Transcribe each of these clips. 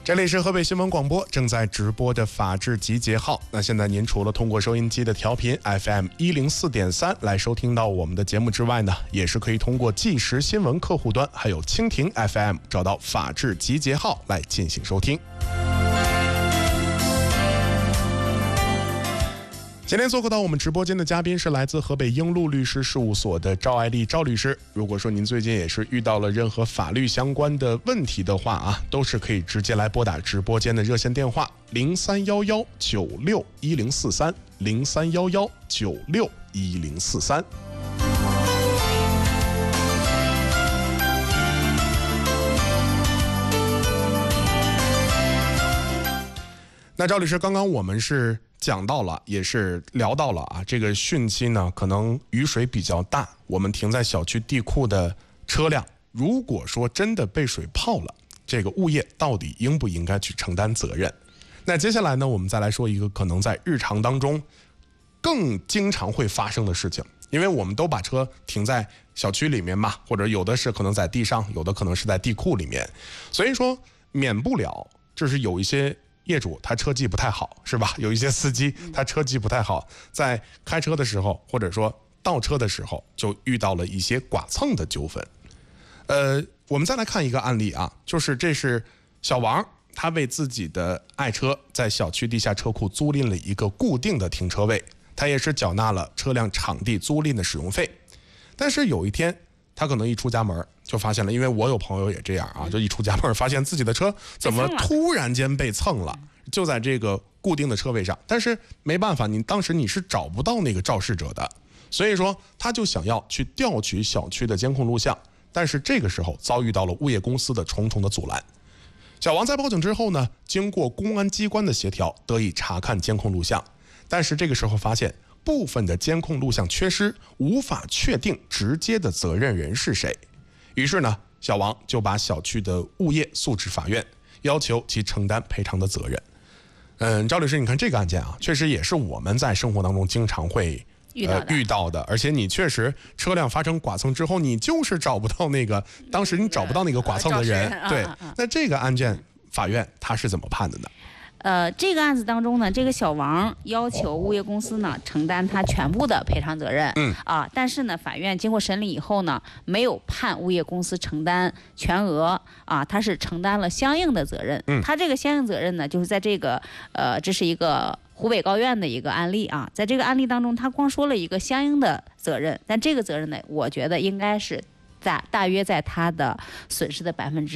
这里是河北新闻广播正在直播的法治集结号。那现在您除了通过收音机的调频 FM 104.3来收听到我们的节目之外呢，也是可以通过即时新闻客户端还有蜻蜓 FM 找到法治集结号来进行收听。今天做客到我们直播间的嘉宾是来自河北英路律师事务所的赵爱丽赵律师。如果说您最近也是遇到了任何法律相关的问题的话啊，都是可以直接来拨打直播间的热线电话0311961043 0311961043。那赵律师，刚刚我们是讲到了，也是聊到了啊，这个汛期呢，可能雨水比较大，我们停在小区地库的车辆，如果说真的被水泡了，这个物业到底应不应该去承担责任？那接下来呢，我们再来说一个可能在日常当中更经常会发生的事情，因为我们都把车停在小区里面嘛，或者有的是可能在地上，有的可能是在地库里面，所以说免不了就是有一些业主他车技不太好，是吧？有一些司机他车技不太好，在开车的时候或者说倒车的时候就遇到了一些剐蹭的纠纷。我们再来看一个案例啊，就是这是小王，他为自己的爱车在小区地下车库租赁了一个固定的停车位，他也是缴纳了车辆场地租赁的使用费。但是有一天他可能一出家门就发现了，因为我有朋友也这样啊，就一出家门发现自己的车怎么突然间被蹭了，就在这个固定的车位上，但是没办法，当时你是找不到那个肇事者的，所以说他就想要去调取小区的监控录像，但是这个时候遭遇到了物业公司的重重的阻拦。小王在报警之后呢，经过公安机关的协调，得以查看监控录像，但是这个时候发现部分的监控录像缺失，无法确定直接的责任人是谁。于是呢，小王就把小区的物业诉至法院，要求其承担赔偿的责任。赵律师，你看这个案件啊，确实也是我们在生活当中经常会遇到的，而且你确实车辆发生剐蹭之后，你就是找不到那个当时你找不到那个剐蹭的人。对，那这个案件法院他是怎么判的呢？ 这个案子当中呢，这个小王要求物业公司呢承担他全部的赔偿责任，但是呢，法院经过审理以后呢，没有判物业公司承担全额啊，他是承担了相应的责任。他这个相应责任呢，就是在这个这是一个湖北高院的一个案例啊，在这个案例当中，他光说了一个相应的责任，但这个责任呢，我觉得应该是大约在他的损失的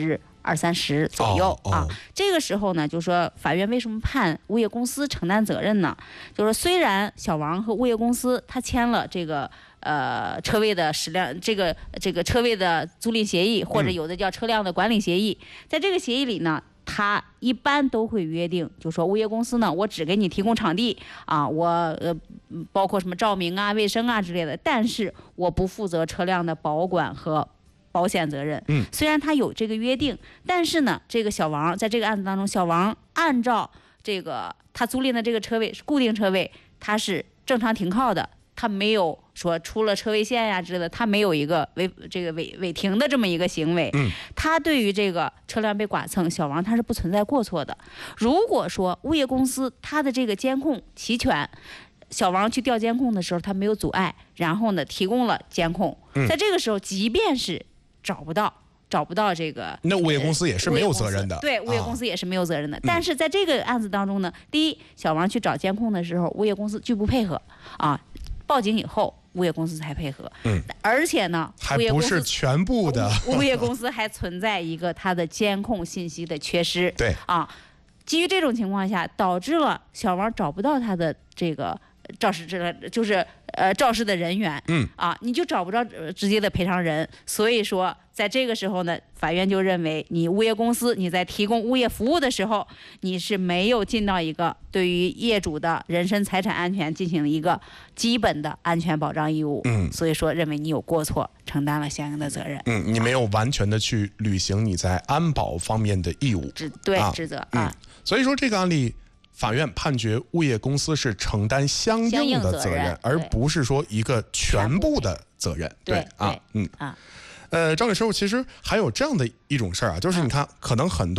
20-30%左右啊。这个时候呢，就说法院为什么判物业公司承担责任呢？就是虽然小王和物业公司他签了这个车位的这个车位的租赁协议，或者有的叫车辆的管理协议，在这个协议里呢，他一般都会约定，就说物业公司呢，我只给你提供场地啊，我包括什么照明啊、卫生啊之类的，但是我不负责车辆的保管和保险责任。虽然他有这个约定，但是呢，这个小王在这个案子当中，小王按照这个他租赁的这个车位是固定车位，他是正常停靠的，他没有说出了车位线呀之类的，他没有一个违停的这么一个行为。他对于这个车辆被剐蹭，小王他是不存在过错的。如果说物业公司他的这个监控齐全，小王去调监控的时候他没有阻碍，然后呢提供了监控，在这个时候即便是找不到这个， 那物业公司也是没有责任的。 对，物业公司也是没有责任的。但是在这个案子当中呢，第一，小王去找监控的时候，物业公司拒不配合啊，报警以后物业公司才配合。而且呢， 还不是全部的， 物业公司还存在一个它的监控信息的缺失。 对啊， 基于这种情况下，导致了小王找不到他的这个肇事的人员。你就找不着直接的赔偿人。所以说在这个时候呢，法院就认为你物业公司你在提供物业服务的时候，你是没有尽到一个对于业主的人身财产安全进行一个基本的安全保障义务。所以说认为你有过错，承担了相应的责任。 你没有完全的去履行你在安保方面的义务职责。 所以说这个案例法院判决物业公司是承担相应的责任，而不是说一个全部的责任。赵律师，其实还有这样的一种事儿啊，就是你看，可能很多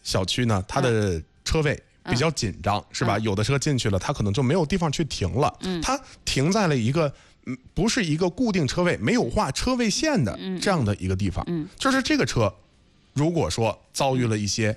小区呢，它的车位比较紧张，是吧？有的车进去了，它可能就没有地方去停了，它停在了一个不是一个固定车位，没有画车位线的这样的一个地方，就是这个车，如果说遭遇了一些